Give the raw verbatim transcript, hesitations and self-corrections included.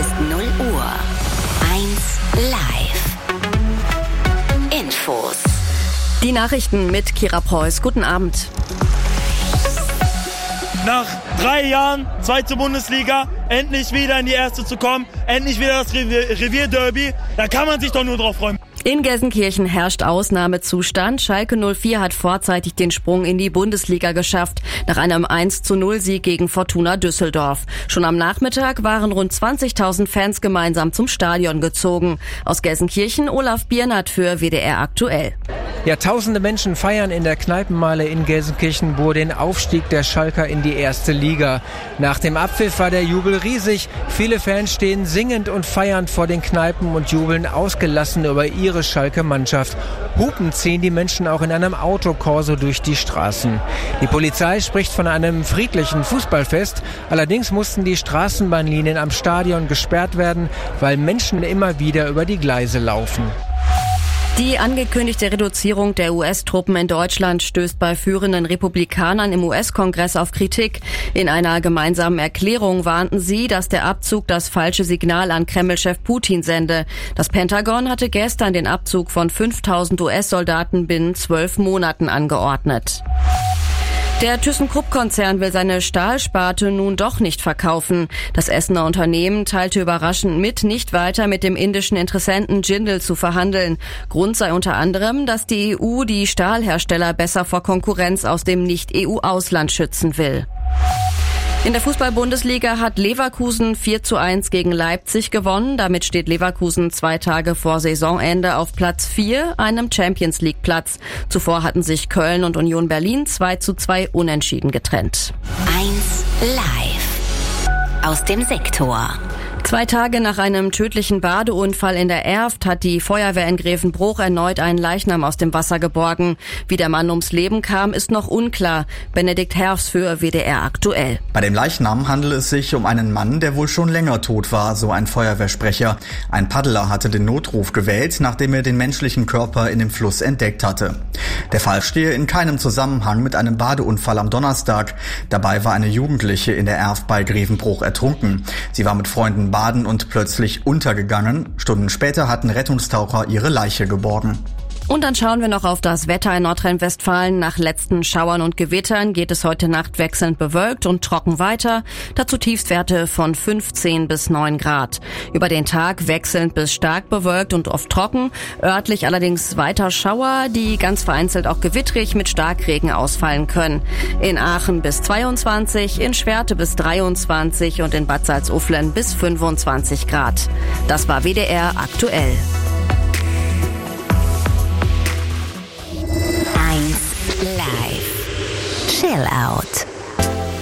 ist null Uhr. eins live. Infos. Die Nachrichten mit Kira Preuß. Guten Abend. Nach drei Jahren, zweite Bundesliga, endlich wieder in die erste zu kommen, endlich wieder das Revier- Revierderby, da kann man sich doch nur drauf freuen. In Gelsenkirchen herrscht Ausnahmezustand. Schalke null vier hat vorzeitig den Sprung in die Bundesliga geschafft, nach einem eins zu null Sieg gegen Fortuna Düsseldorf. Schon am Nachmittag waren rund zwanzigtausend Fans gemeinsam zum Stadion gezogen. Aus Gelsenkirchen Olaf Biernert für W D R aktuell. Ja, tausende Menschen feiern in der Kneipenmeile in Gelsenkirchen-Bur den Aufstieg der Schalker in die erste Liga. Nach dem Abpfiff war der Jubel riesig. Viele Fans stehen singend und feiernd vor den Kneipen und jubeln ausgelassen über ihre Schalke-Mannschaft. Hupend ziehen die Menschen auch in einem Autokorso durch die Straßen. Die Polizei spricht von einem friedlichen Fußballfest. Allerdings mussten die Straßenbahnlinien am Stadion gesperrt werden, weil Menschen immer wieder über die Gleise laufen. Die angekündigte Reduzierung der U S-Truppen in Deutschland stößt bei führenden Republikanern im U S-Kongress auf Kritik. In einer gemeinsamen Erklärung warnten sie, dass der Abzug das falsche Signal an Kreml-Chef Putin sende. Das Pentagon hatte gestern den Abzug von fünftausend U S-Soldaten binnen zwölf Monaten angeordnet. Der ThyssenKrupp-Konzern will seine Stahlsparte nun doch nicht verkaufen. Das Essener Unternehmen teilte überraschend mit, nicht weiter mit dem indischen Interessenten Jindal zu verhandeln. Grund sei unter anderem, dass die E U die Stahlhersteller besser vor Konkurrenz aus dem Nicht-E U-Ausland schützen will. In der Fußball-Bundesliga hat Leverkusen vier zu eins gegen Leipzig gewonnen. Damit steht Leverkusen zwei Tage vor Saisonende auf Platz vier, einem Champions-League-Platz. Zuvor hatten sich Köln und Union Berlin zwei zu zwei unentschieden getrennt. eins live. Aus dem Sektor. Zwei Tage nach einem tödlichen Badeunfall in der Erft hat die Feuerwehr in Grevenbruch erneut einen Leichnam aus dem Wasser geborgen. Wie der Mann ums Leben kam, ist noch unklar. Benedikt Herfs für W D R aktuell. Bei dem Leichnam handelt es sich um einen Mann, der wohl schon länger tot war, so ein Feuerwehrsprecher. Ein Paddler hatte den Notruf gewählt, nachdem er den menschlichen Körper in dem Fluss entdeckt hatte. Der Fall stehe in keinem Zusammenhang mit einem Badeunfall am Donnerstag. Dabei war eine Jugendliche in der Erft bei Grevenbruch ertrunken. Sie war mit Freunden baden und plötzlich untergegangen. Stunden später hatten Rettungstaucher ihre Leiche geborgen. Und dann schauen wir noch auf das Wetter in Nordrhein-Westfalen. Nach letzten Schauern und Gewittern geht es heute Nacht wechselnd bewölkt und trocken weiter. Dazu Tiefstwerte von fünfzehn bis neun Grad. Über den Tag wechselnd bis stark bewölkt und oft trocken. Örtlich allerdings weiter Schauer, die ganz vereinzelt auch gewittrig mit Starkregen ausfallen können. In Aachen bis zweiundzwanzig, in Schwerte bis dreiundzwanzig und in Bad Salzuflen bis fünfundzwanzig Grad. Das war W D R aktuell. Live. Chill out.